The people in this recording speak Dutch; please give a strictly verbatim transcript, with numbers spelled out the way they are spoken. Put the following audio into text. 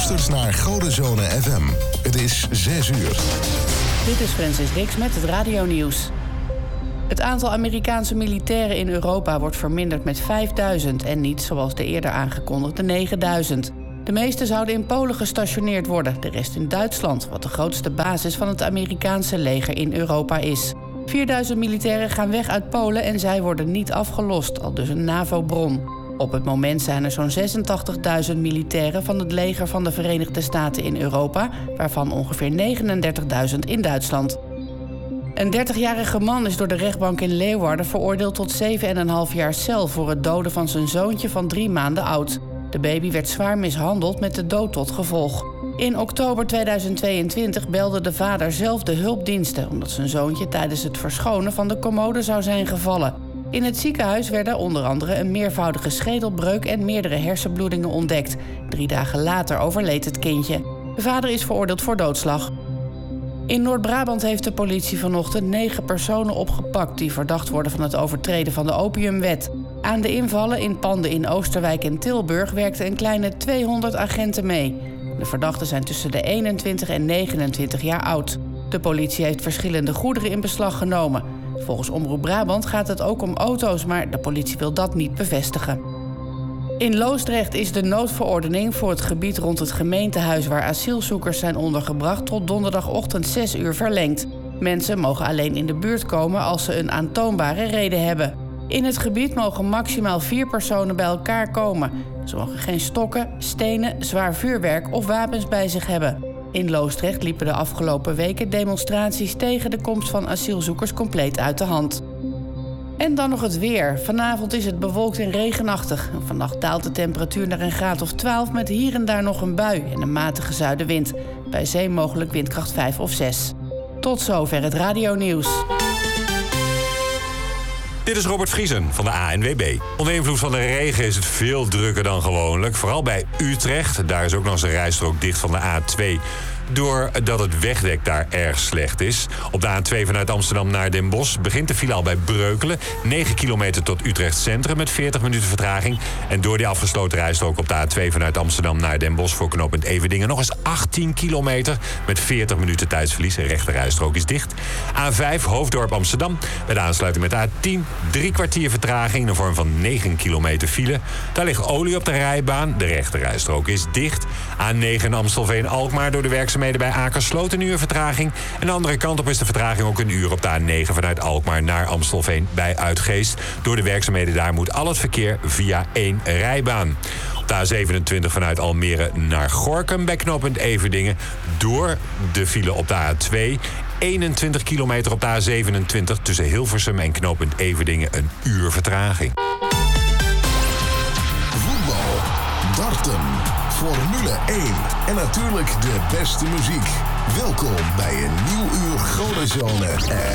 luistert naar Godenzone F M. Het is zes uur. Dit is Francis Dix met het radionieuws. Het aantal Amerikaanse militairen in Europa wordt verminderd met vijfduizend... en niet, zoals de eerder aangekondigde, negenduizend. De meeste zouden in Polen gestationeerd worden, de rest in Duitsland... wat de grootste basis van het Amerikaanse leger in Europa is. vierduizend militairen gaan weg uit Polen en zij worden niet afgelost, aldus een NAVO-bron. Op het moment zijn er zo'n zesentachtigduizend militairen van het leger van de Verenigde Staten in Europa... waarvan ongeveer negenendertigduizend in Duitsland. Een dertigjarige man is door de rechtbank in Leeuwarden veroordeeld tot zeven komma vijf jaar cel... voor het doden van zijn zoontje van drie maanden oud. De baby werd zwaar mishandeld met de dood tot gevolg. In oktober tweeduizend tweeëntwintig belde de vader zelf de hulpdiensten... omdat zijn zoontje tijdens het verschonen van de commode zou zijn gevallen. In het ziekenhuis werden onder andere een meervoudige schedelbreuk... en meerdere hersenbloedingen ontdekt. Drie dagen later overleed het kindje. De vader is veroordeeld voor doodslag. In Noord-Brabant heeft de politie vanochtend negen personen opgepakt... die verdacht worden van het overtreden van de opiumwet. Aan de invallen in panden in Oosterwijk en Tilburg werkten een kleine tweehonderd agenten mee. De verdachten zijn tussen de eenentwintig en negenentwintig jaar oud. De politie heeft verschillende goederen in beslag genomen. Volgens Omroep Brabant gaat het ook om auto's, maar de politie wil dat niet bevestigen. In Loosdrecht is de noodverordening voor het gebied rond het gemeentehuis... waar asielzoekers zijn ondergebracht tot donderdagochtend zes uur verlengd. Mensen mogen alleen in de buurt komen als ze een aantoonbare reden hebben. In het gebied mogen maximaal vier personen bij elkaar komen. Ze mogen geen stokken, stenen, zwaar vuurwerk of wapens bij zich hebben. In Loosdrecht liepen de afgelopen weken demonstraties tegen de komst van asielzoekers compleet uit de hand. En dan nog het weer. Vanavond is het bewolkt en regenachtig. Vannacht daalt de temperatuur naar een graad of twaalf... met hier en daar nog een bui en een matige zuidenwind. Bij zee mogelijk windkracht vijf of zes. Tot zover het radionieuws. Dit is Robert Vriesen van de A N W B. Onder invloed van de regen is het veel drukker dan gewoonlijk. Vooral bij Utrecht. Daar is ook nog eens een rijstrook dicht van de A twee... doordat het wegdek daar erg slecht is. Op de A twee vanuit Amsterdam naar Den Bosch begint de file al bij Breukelen. negen kilometer tot Utrecht Centrum met veertig minuten vertraging. En door die afgesloten rijstrook op de A twee vanuit Amsterdam naar Den Bosch... voor knooppunt Everdingen nog eens achttien kilometer met veertig minuten tijdsverlies. De rechte rijstrook is dicht. A vijf Hoofddorp Amsterdam bij de aansluiting met A tien. Drie kwartier vertraging in de vorm van negen kilometer file. Daar ligt olie op de rijbaan. De rechte rijstrook is dicht. A negen Amstelveen Alkmaar door de werkzaamheden bij Akersloot een uur vertraging. En de andere kant op is de vertraging ook een uur op de A negen vanuit Alkmaar naar Amstelveen bij Uitgeest. Door de werkzaamheden daar moet al het verkeer via één rijbaan. Op de A zevenentwintig vanuit Almere naar Gorinchem bij knooppunt Everdingen. Door de file op de A twee. eenentwintig kilometer op de A zevenentwintig tussen Hilversum en knooppunt Everdingen een uur vertraging. Voetbal, darten, Formule één en natuurlijk de beste muziek. Welkom bij een nieuw uur Godenzone.